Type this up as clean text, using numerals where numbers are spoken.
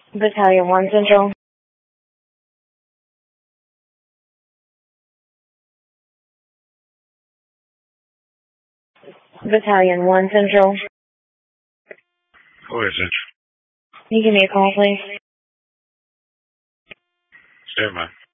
Battalion 1 Central. Battalion 1 Central. Who is it? Can you give me a call, please? Sure, man.